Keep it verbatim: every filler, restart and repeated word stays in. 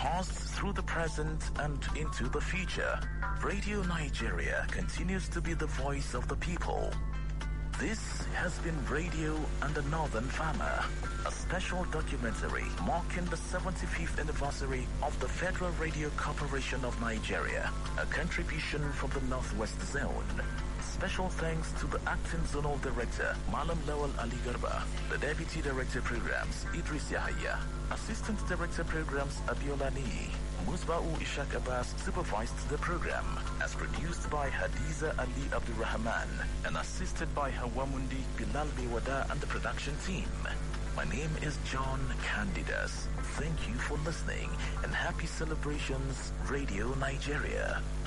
tossed through the present and into the future, Radio Nigeria continues to be the voice of the people. This has been Radio and the Northern Farmer, a special documentary marking the seventy-fifth anniversary of the Federal Radio Corporation of Nigeria, a contribution from the Northwest Zone. Special thanks to the Acting Zonal Director, Malam Lawal Ali Garba, the Deputy Director Programs, Idris Yahya, Assistant Director Programs, Abiola Ni, Musba'u Ishaq Abbas supervised the program, as produced by Hadiza Ali Abdurrahman and assisted by Hawamundi Bilal Biwada and the production team. My name is John Candidas. Thank you for listening and happy celebrations, Radio Nigeria.